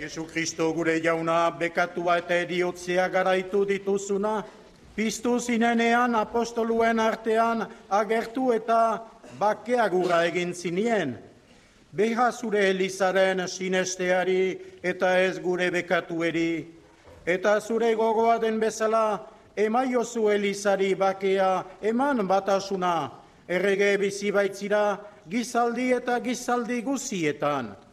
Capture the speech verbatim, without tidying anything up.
Jesu Kristo gure jauna, bekatua eta eriotzea garaitu dituzuna, piztu zinenean apostoluen artean agertu eta bakeagurra egin zinien. Beha zure Elizaren sinesteari eta ez gure bekatueri, eta zure gogoa den bezala, emaiozu Elizari bakea eman batasuna, errege bizi baitzira gizaldi eta gizaldi guzietan.